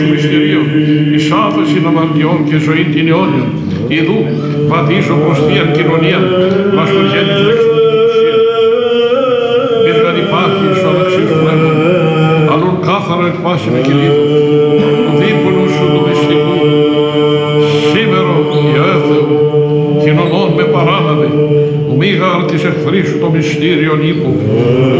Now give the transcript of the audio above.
Μυστηρίων, εις άφεσιν αμαρτιών και ζωήν την αιώνιον, ιδού βαδίζω προς θείαν κοινωνίαν, μας βουργένει φλέξον την ουσία. Μη δεν υπάρχει εις αμαξίς πνεύμων, αλλον κάθαρο εκ πάση με κυλίδου, του δίπολου σου του μυστικού, σήμερο Υιέ Θεού, κοινωνών με παράλαβε, ο μήγαρ της εχθρής σου το μυστήριον ύπου,